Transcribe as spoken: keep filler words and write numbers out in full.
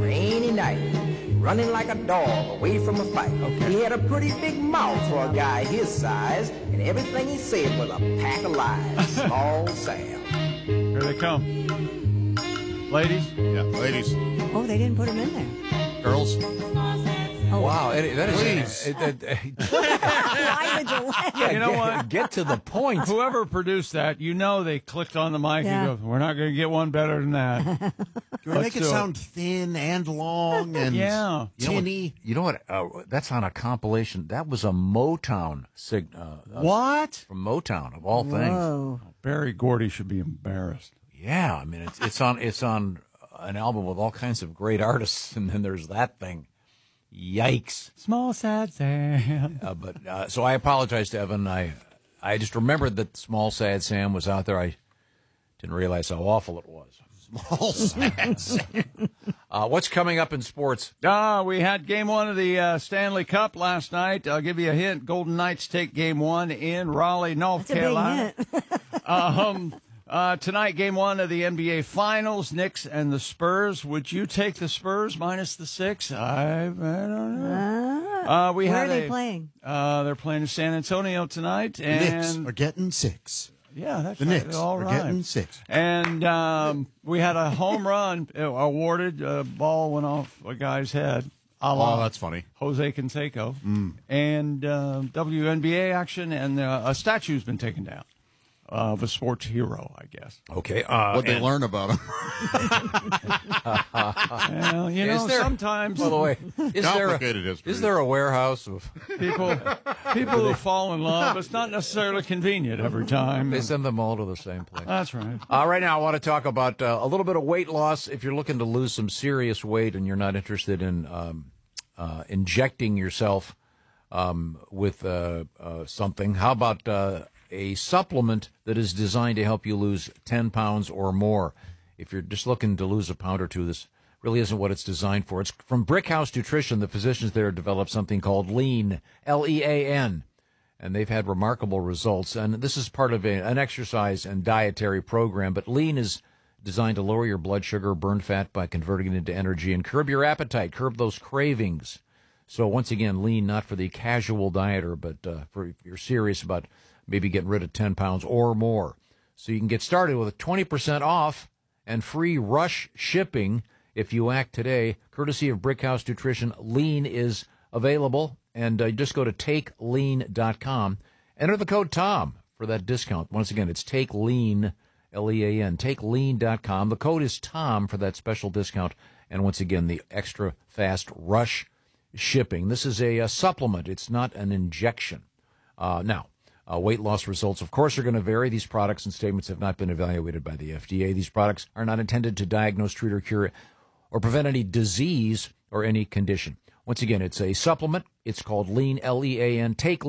rainy night, running like a dog away from a fight. Okay. He had a pretty big mouth for a guy his size, and everything he said was a pack of lies. Small Sam. Here they come. Ladies? Yeah, ladies. Oh, they didn't put him in there. Girls. Oh, wow, Eddie, that is Please. It, it, it, why the delay? yeah, You know get, what? Get to the point. Whoever produced that, you know they clicked on the mic Yeah. and go, we're not going to get one better than that. You make it do it. sound thin and long and Yeah. You know what- tinny. You know what? Uh, that's on a compilation. That was a Motown sig- uh, uh, What? from Motown of all things. Whoa. Barry Gordy should be embarrassed. Yeah, I mean it's it's on it's on an album with all kinds of great artists, and then there's that thing. Yikes! Small sad Sam. Uh, but uh, so I apologize to Evan. I I just remembered that Small Sad Sam was out there. I didn't realize how awful it was. Small sad. Uh, what's coming up in sports? Ah, we had game one of the uh, Stanley Cup last night. I'll give you a hint. Golden Knights take game one in Raleigh, North That's Carolina. a big hint. um, uh, tonight, game one of the N B A Finals, Knicks and the Spurs. Would you take the Spurs minus the six? I, I don't know. Uh, we Where had are they a- playing? Uh, they're playing in San Antonio tonight. Knicks And are getting six. yeah, that's The right. Knicks All are right. getting six. And um, we had a home run uh, awarded. A ball went off a guy's head. A la Oh, that's funny. Jose Canseco. And uh, W N B A action, and uh, a statue's been taken down of a sports hero, I guess. Okay. Uh, What they and- learn about him. Well, you Is know, there- sometimes By the way, is there a, Complicated history. is there a warehouse of? people people who fall in love, it's not necessarily convenient every time. They send them all to the same place. That's right. Uh, right now, I want to talk about uh, a little bit of weight loss. If you're looking to lose some serious weight and you're not interested in um, uh, injecting yourself um, with uh, uh, something, how about uh, a supplement that is designed to help you lose ten pounds or more? If you're just looking to lose a pound or two, this really isn't what it's designed for. It's from Brickhouse Nutrition. The physicians there developed something called Lean, L E A N. And they've had remarkable results. And this is part of a, an exercise and dietary program. But Lean is designed to lower your blood sugar, burn fat by converting it into energy, and curb your appetite, curb those cravings. So once again, Lean, not for the casual dieter, but uh, for if you're serious about maybe getting rid of ten pounds or more. So you can get started with twenty percent off and free rush shipping if you act today. Courtesy of Brickhouse Nutrition, Lean is available. And uh, just go to take lean dot com. Enter the code TOM for that discount. Once again, it's TakeLean, L E A N, take lean dot com. The code is TOM for that special discount. And once again, the extra fast rush shipping. This is a, a supplement. It's not an injection. Uh, now, uh, weight loss results, of course, are going to vary. These products and statements have not been evaluated by the F D A. These products are not intended to diagnose, treat, or cure or prevent any disease or any condition. Once again, it's a supplement. It's called Lean, L E A N. Take